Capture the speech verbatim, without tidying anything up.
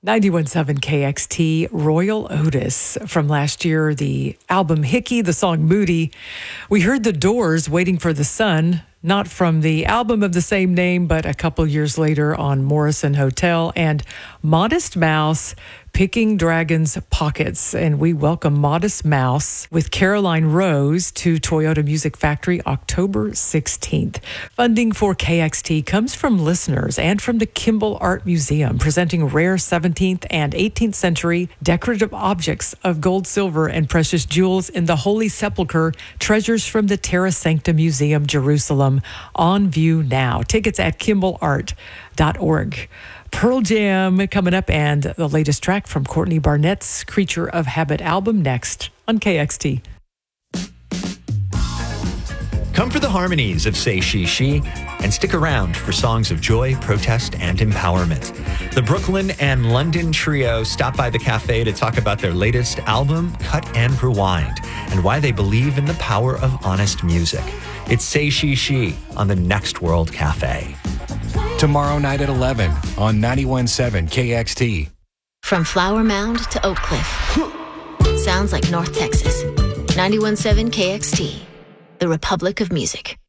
ninety-one point seven K X T, Royal Otis from last year, the album Hickey, the song Moody. We heard The Doors, Waiting for the Sun, not from the album of the same name, but a couple years later on Morrison Hotel, and Modest Mouse, Picking Dragons Pockets. And we welcome Modest Mouse with Caroline Rose to Toyota Music Factory October sixteenth. Funding for K X T comes from listeners and from the Kimball Art Museum, presenting rare seventeenth and eighteenth century decorative objects of gold, silver, and precious jewels in the Holy Sepulchre, treasures from the Terra Sancta Museum, Jerusalem, on view now. Tickets at kimball art dot org. Pearl Jam coming up, and the latest track from Courtney Barnett's Creature of Habit album next on K X T. Come for the harmonies of Say She She and stick around for songs of joy, protest, and empowerment. The Brooklyn and London trio stop by the cafe to talk about their latest album, Cut and Rewind, and why they believe in the power of honest music. It's Say She She on the Next World Cafe. Tomorrow night at eleven on ninety-one point seven K X T. From Flower Mound to Oak Cliff. Sounds like North Texas. ninety-one point seven K X T, the Republic of Music.